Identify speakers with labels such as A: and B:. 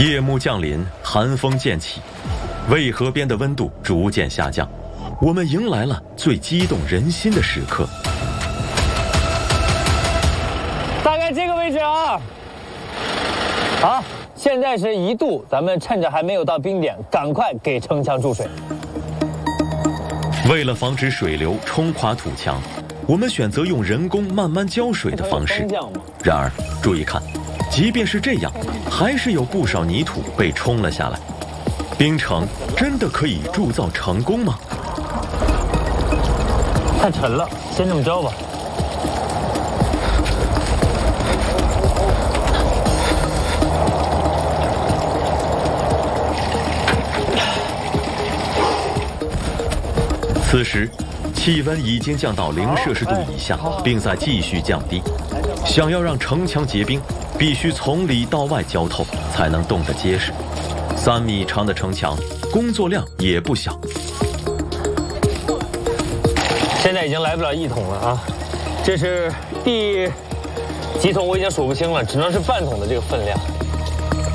A: 夜幕降临，寒风渐起，渭河边的温度逐渐下降，我们迎来了最激动人心的时刻。
B: 大概这个位置啊。好，现在是1度，咱们趁着还没有到冰点，赶快给城墙注水。
A: 为了防止水流冲垮土墙，我们选择用人工慢慢浇水的方式。然而，注意看，即便是这样，还是有不少泥土被冲了下来。冰城真的可以铸造成功吗？
B: 太沉了，先这么着吧。
A: 此时，气温已经降到0摄氏度以下，并在继续降低。想要让城墙结冰，必须从里到外浇透，才能冻得结实。3米长的城墙，工作量也不小。
B: 现在已经来不了1桶了啊，这是第几桶我已经数不清了，只能是半桶的这个分量。